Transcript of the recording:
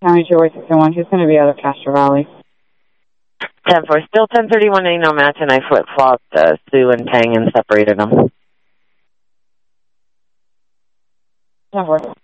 County 261. He's going to be out of Castro Valley. 10-4. Still 1031 ain't no match, and I flip-flopped Sue and Tang and separated them. 10-4.